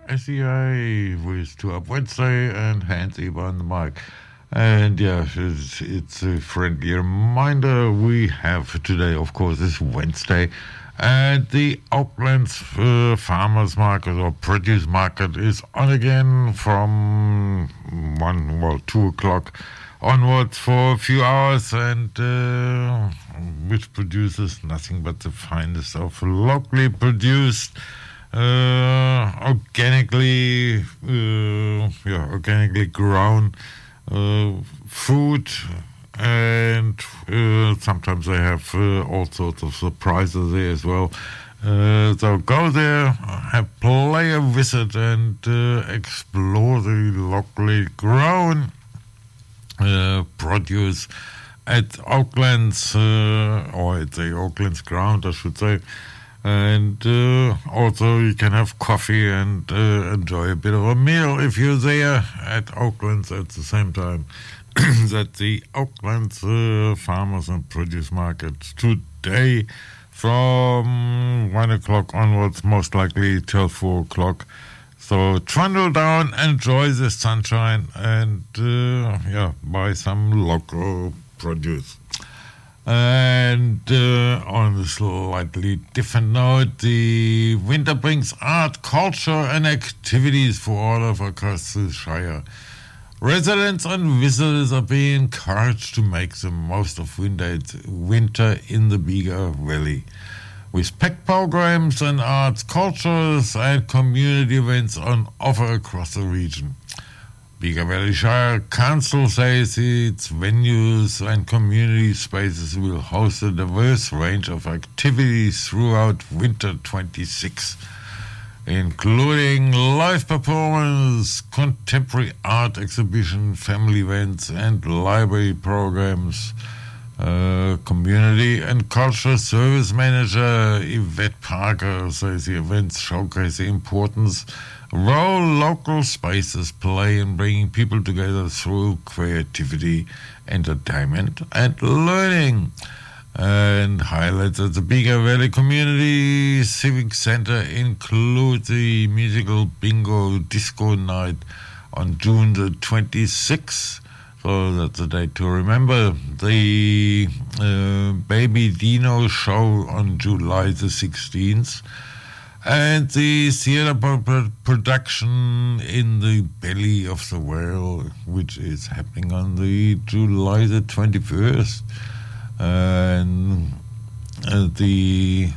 SEA with Two Up Wednesday and Hans Eber on the mic. And yeah, it's a friendly reminder we have today, of course, is Wednesday. And the Oaklands Farmers Market or Produce Market is on again from 2 o'clock onwards for a few hours, and which produces nothing but the finest of locally produced, organically grown food, and sometimes they have all sorts of surprises there as well. So go there, play a visit, and explore the locally grown produce at Oaklands, or at the Oaklands ground, I should say. And also you can have coffee and enjoy a bit of a meal if you're there at Oaklands at the same time. That the Oaklands Farmers and Produce Market today from 1 o'clock onwards, most likely till 4 o'clock. So trundle down, enjoy the sunshine, and buy some local produce. And on a slightly different note, the winter brings art, culture, and activities for all of across the Shire. Residents and visitors are being encouraged to make the most of winter in the Bega Valley, with packed programs and arts, cultures, and community events on offer across the region. Bega Valley Shire Council says its venues and community spaces will host a diverse range of activities throughout Winter 26, including live performance, contemporary art exhibition, family events, and library programs. Community and Cultural Service Manager Yvette Parker says the events showcase the importance role local spaces play in bringing people together through creativity, entertainment, and learning. And highlights at the Bega Valley Community Civic Center include the musical bingo disco night on June the 26th. So that's a date to remember. The Baby Dino show on July the 16th. And the theater production In the Belly of the Whale, which is happening on the July the 21st. And the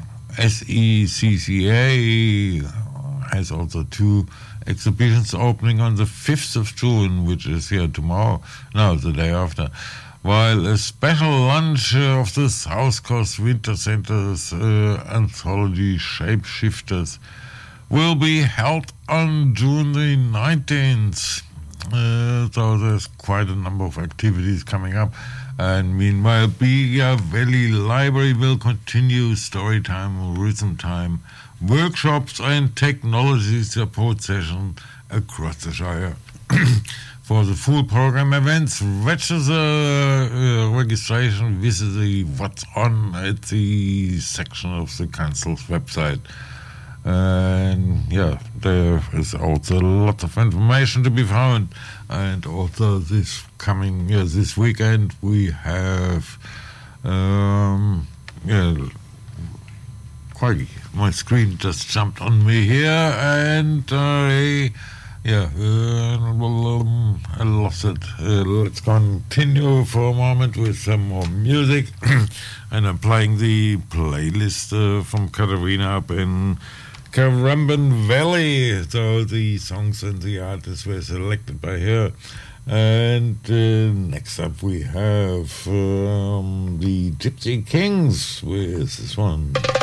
SECCA has also two exhibitions opening on the 5th of June, which is here tomorrow, no, the day after, while a special lunch of the South Coast Winter Center's anthology Shapeshifters will be held on June the 19th. So there's quite a number of activities coming up. And meanwhile, Bega Valley Library will continue story time, rhythm time, workshops, and technology support session across the Shire. For the full program events, register registration visit the What's On at the section of the council's website. And yeah, there is also lots of information to be found. And also this weekend we have my screen just jumped on me here, and I lost it. Let's continue for a moment with some more music. And I'm playing the playlist from Katarina up in Currumbin Valley. So the songs and the artists were selected by her. And next up we have the Gypsy Kings with this one.